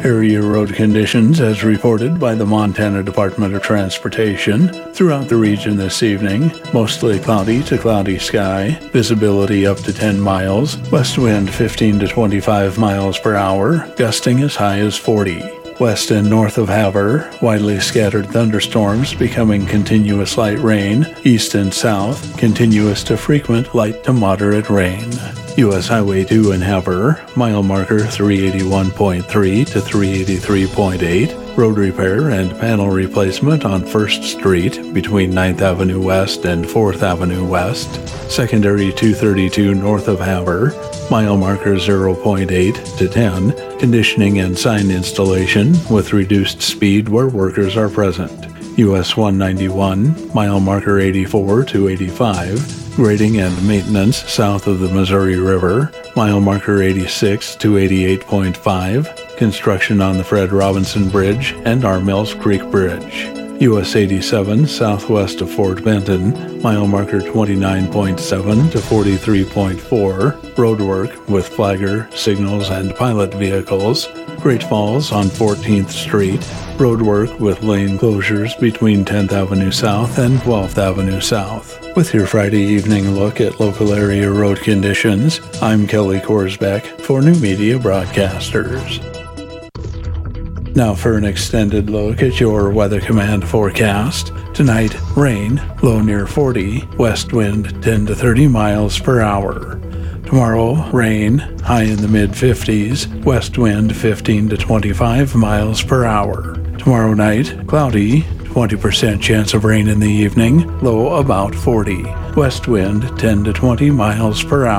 Area road conditions as reported by the Montana Department of Transportation. Throughout the region this evening, mostly cloudy to cloudy sky, visibility up to 10 miles, west wind 15 to 25 miles per hour, gusting as high as 40. West and north of Havre, widely scattered thunderstorms becoming continuous light rain. East and south, continuous to frequent light to moderate rain. U.S. Highway 2 in Havre, mile marker 381.3 to 383.8. Road repair and panel replacement on 1st Street between 9th Avenue West and 4th Avenue West. Secondary 232 north of Havre, mile marker 0.8 to 10. Conditioning and sign installation with reduced speed where workers are present. US 191, mile marker 84 to 85. Grading and maintenance south of the Missouri River, mile marker 86 to 88.5. Construction on the Fred Robinson Bridge and our Mills Creek Bridge. US 87 southwest of Fort Benton, mile marker 29.7 to 43.4. Roadwork with flagger, signals, and pilot vehicles. Great Falls on 14th Street. Roadwork with lane closures between 10th Avenue South and 12th Avenue South. With your Friday evening look at local area road conditions, I'm Kelly Korsbeck for New Media Broadcasters. Now for an extended look at your Weather Command forecast. Tonight, rain, low near 40, west wind 10 to 30 miles per hour. Tomorrow, rain, high in the mid-50s, west wind 15 to 25 miles per hour. Tomorrow night, cloudy, 20% chance of rain in the evening, low about 40. West wind 10 to 20 miles per hour.